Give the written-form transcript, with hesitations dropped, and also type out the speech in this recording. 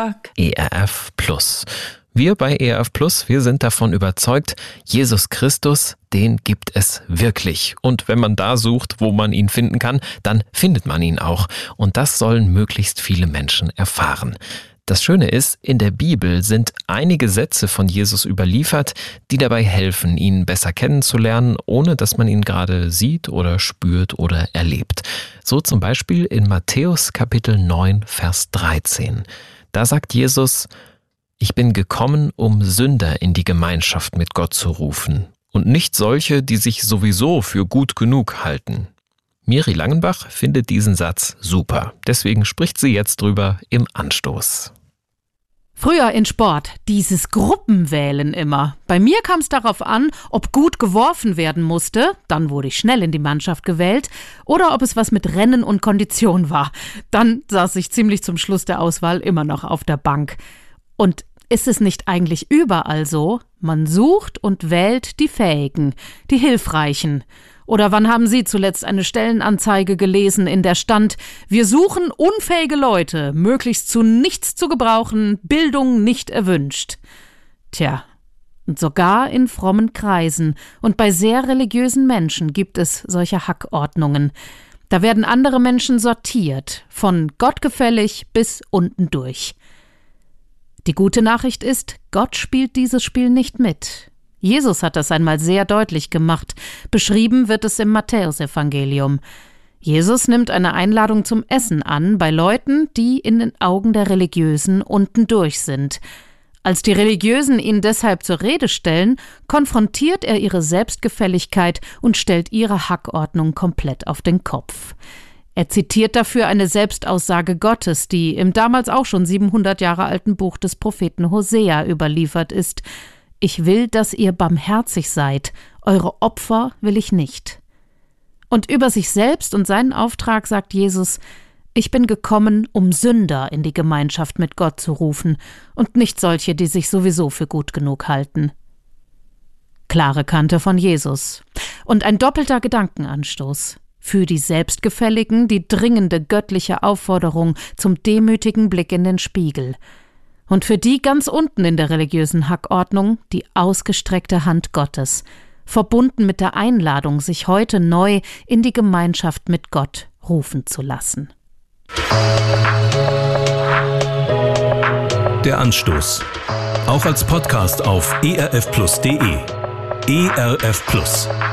Tag. ERF Plus. Wir bei ERF Plus, wir sind davon überzeugt, Jesus Christus, den gibt es wirklich. Und wenn man da sucht, wo man ihn finden kann, dann findet man ihn auch. Und das sollen möglichst viele Menschen erfahren. Das Schöne ist, in der Bibel sind einige Sätze von Jesus überliefert, die dabei helfen, ihn besser kennenzulernen, ohne dass man ihn gerade sieht oder spürt oder erlebt. So zum Beispiel in Matthäus Kapitel 9, Vers 13. Da sagt Jesus: Ich bin gekommen, um Sünder in die Gemeinschaft mit Gott zu rufen und nicht solche, die sich sowieso für gut genug halten. Miri Langenbach findet diesen Satz super. Deswegen spricht sie jetzt drüber im Anstoß. Früher in Sport, dieses Gruppenwählen immer. Bei mir kam es darauf an, ob gut geworfen werden musste, dann wurde ich schnell in die Mannschaft gewählt, oder ob es was mit Rennen und Kondition war. Dann saß ich ziemlich zum Schluss der Auswahl immer noch auf der Bank. Und ist es nicht eigentlich überall so? Man sucht und wählt die Fähigen, die Hilfreichen. Oder wann haben Sie zuletzt eine Stellenanzeige gelesen, in der stand: Wir suchen unfähige Leute, möglichst zu nichts zu gebrauchen, Bildung nicht erwünscht. Tja, und sogar in frommen Kreisen und bei sehr religiösen Menschen gibt es solche Hackordnungen. Da werden andere Menschen sortiert, von gottgefällig bis unten durch. Die gute Nachricht ist, Gott spielt dieses Spiel nicht mit. Jesus hat das einmal sehr deutlich gemacht. Beschrieben wird es im Matthäusevangelium. Jesus nimmt eine Einladung zum Essen an bei Leuten, die in den Augen der Religiösen unten durch sind. Als die Religiösen ihn deshalb zur Rede stellen, konfrontiert er ihre Selbstgefälligkeit und stellt ihre Hackordnung komplett auf den Kopf. Er zitiert dafür eine Selbstaussage Gottes, die im damals auch schon 700 Jahre alten Buch des Propheten Hosea überliefert ist: Ich will, dass ihr barmherzig seid, eure Opfer will ich nicht. Und über sich selbst und seinen Auftrag sagt Jesus: Ich bin gekommen, um Sünder in die Gemeinschaft mit Gott zu rufen und nicht solche, die sich sowieso für gut genug halten. Klare Kante von Jesus. Und ein doppelter Gedankenanstoß. Für die Selbstgefälligen die dringende göttliche Aufforderung zum demütigen Blick in den Spiegel. Und für die ganz unten in der religiösen Hackordnung die ausgestreckte Hand Gottes, verbunden mit der Einladung, sich heute neu in die Gemeinschaft mit Gott rufen zu lassen. Der Anstoß. Auch als Podcast auf erfplus.de. ERF Plus.